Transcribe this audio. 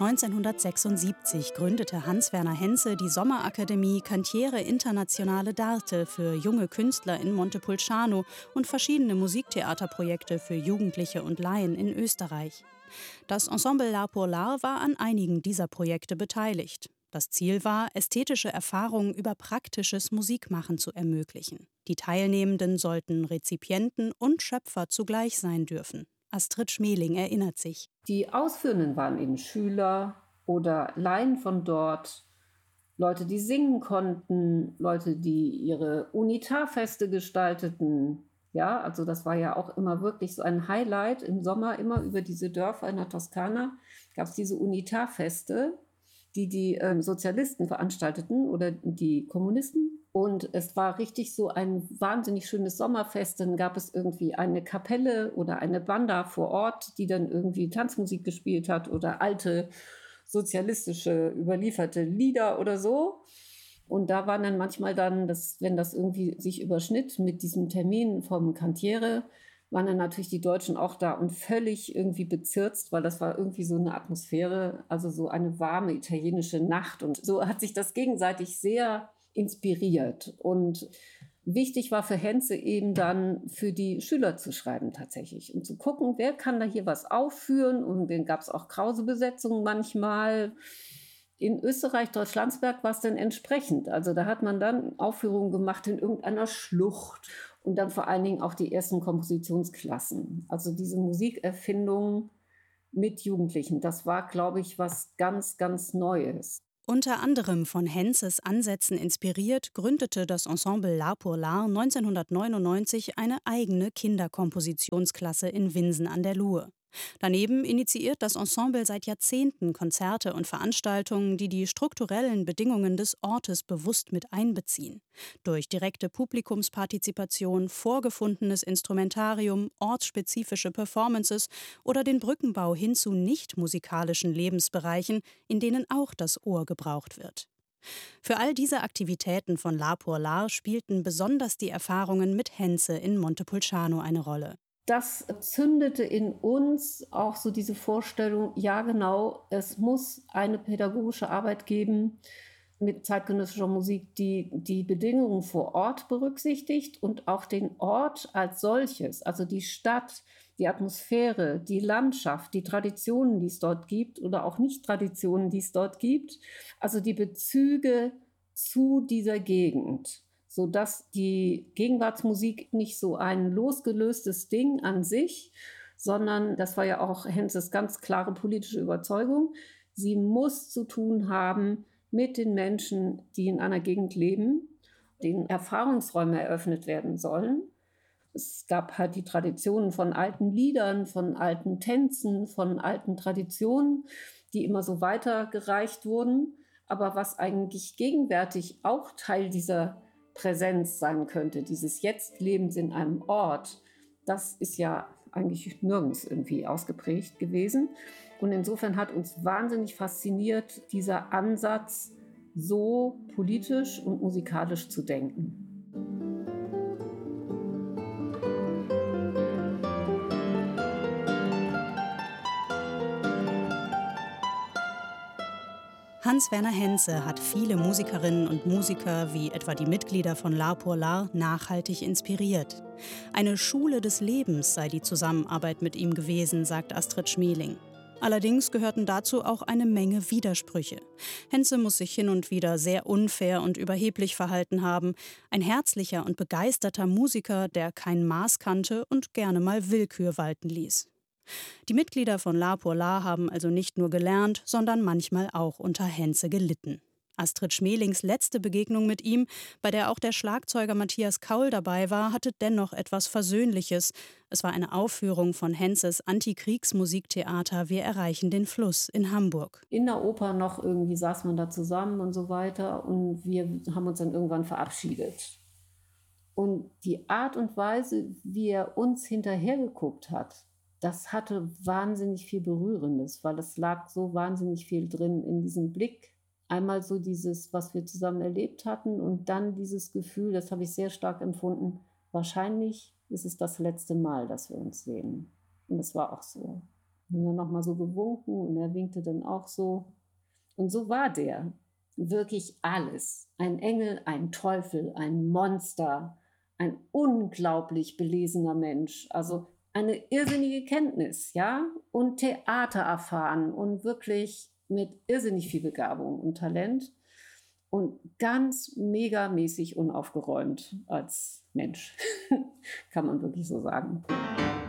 1976 gründete Hans-Werner Henze die Sommerakademie Cantiere Internazionale d'Arte für junge Künstler in Montepulciano und verschiedene Musiktheaterprojekte für Jugendliche und Laien in Österreich. Das Ensemble L'Art pour l'Art war an einigen dieser Projekte beteiligt. Das Ziel war, ästhetische Erfahrungen über praktisches Musikmachen zu ermöglichen. Die Teilnehmenden sollten Rezipienten und Schöpfer zugleich sein dürfen. Astrid Schmeling erinnert sich. Die Ausführenden waren eben Schüler oder Laien von dort, Leute, die singen konnten, Leute, die ihre Unitarfeste gestalteten. Ja, also das war ja auch immer wirklich so ein Highlight im Sommer, immer über diese Dörfer in der Toskana gab es diese Unitarfeste, die Sozialisten veranstalteten oder die Kommunisten. Und es war richtig so ein wahnsinnig schönes Sommerfest. Dann gab es irgendwie eine Kapelle oder eine Banda vor Ort, die dann irgendwie Tanzmusik gespielt hat oder alte sozialistische überlieferte Lieder oder so. Und da waren dann manchmal wenn das irgendwie sich überschnitt mit diesem Termin vom Cantiere, waren dann natürlich die Deutschen auch da und völlig irgendwie bezirzt, weil das war irgendwie so eine Atmosphäre, also so eine warme italienische Nacht. Und so hat sich das gegenseitig sehr inspiriert. Und wichtig war für Henze eben dann für die Schüler zu schreiben tatsächlich und zu gucken, wer kann da hier was aufführen. Und dann gab es auch Krause-Besetzungen manchmal. In Österreich, Deutschlandsberg, war es dann entsprechend. Also da hat man dann Aufführungen gemacht in irgendeiner Schlucht und dann vor allen Dingen auch die ersten Kompositionsklassen. Also diese Musikerfindung mit Jugendlichen, das war, glaube ich, was ganz, ganz Neues. Unter anderem von Henzes Ansätzen inspiriert, gründete das Ensemble L'Art pour l'Art 1999 eine eigene Kinderkompositionsklasse in Winsen an der Luhe. Daneben initiiert das Ensemble seit Jahrzehnten Konzerte und Veranstaltungen, die die strukturellen Bedingungen des Ortes bewusst mit einbeziehen. Durch direkte Publikumspartizipation, vorgefundenes Instrumentarium, ortsspezifische Performances oder den Brückenbau hin zu nicht-musikalischen Lebensbereichen, in denen auch das Ohr gebraucht wird. Für all diese Aktivitäten von L'Art pour l'Art spielten besonders die Erfahrungen mit Henze in Montepulciano eine Rolle. Das zündete in uns auch so diese Vorstellung, ja genau, es muss eine pädagogische Arbeit geben mit zeitgenössischer Musik, die die Bedingungen vor Ort berücksichtigt und auch den Ort als solches, also die Stadt, die Atmosphäre, die Landschaft, die Traditionen, die es dort gibt oder auch Nicht-Traditionen, die es dort gibt, also die Bezüge zu dieser Gegend, sodass die Gegenwartsmusik nicht so ein losgelöstes Ding an sich, sondern, das war ja auch Henzes ganz klare politische Überzeugung, sie muss zu tun haben mit den Menschen, die in einer Gegend leben, denen Erfahrungsräume eröffnet werden sollen. Es gab halt die Traditionen von alten Liedern, von alten Tänzen, von alten Traditionen, die immer so weitergereicht wurden. Aber was eigentlich gegenwärtig auch Teil dieser Präsenz sein könnte, dieses Jetzt-Lebens in einem Ort, das ist ja eigentlich nirgends irgendwie ausgeprägt gewesen. Und insofern hat uns wahnsinnig fasziniert dieser Ansatz, so politisch und musikalisch zu denken. Hans-Werner Henze hat viele Musikerinnen und Musiker, wie etwa die Mitglieder von L'Art pour l'Art, nachhaltig inspiriert. Eine Schule des Lebens sei die Zusammenarbeit mit ihm gewesen, sagt Astrid Schmeling. Allerdings gehörten dazu auch eine Menge Widersprüche. Henze muss sich hin und wieder sehr unfair und überheblich verhalten haben. Ein herzlicher und begeisterter Musiker, der kein Maß kannte und gerne mal Willkür walten ließ. Die Mitglieder von L'Art pour l'Art haben also nicht nur gelernt, sondern manchmal auch unter Henze gelitten. Astrid Schmelings letzte Begegnung mit ihm, bei der auch der Schlagzeuger Matthias Kaul dabei war, hatte dennoch etwas Versöhnliches. Es war eine Aufführung von Henzes Antikriegsmusiktheater Wir erreichen den Fluss in Hamburg. In der Oper noch irgendwie saß man da zusammen und so weiter und wir haben uns dann irgendwann verabschiedet. Und die Art und Weise, wie er uns hinterhergeguckt hat, das hatte wahnsinnig viel Berührendes, weil es lag so wahnsinnig viel drin in diesem Blick. Einmal so dieses, was wir zusammen erlebt hatten und dann dieses Gefühl, das habe ich sehr stark empfunden, wahrscheinlich ist es das letzte Mal, dass wir uns sehen. Und es war auch so. Haben dann nochmal so gewunken und er winkte dann auch so. Und so war der. Wirklich alles. Ein Engel, ein Teufel, ein Monster, ein unglaublich belesener Mensch. Also eine irrsinnige Kenntnis, ja? Und Theater erfahren und wirklich mit irrsinnig viel Begabung und Talent und ganz megamäßig unaufgeräumt als Mensch. Kann man wirklich so sagen.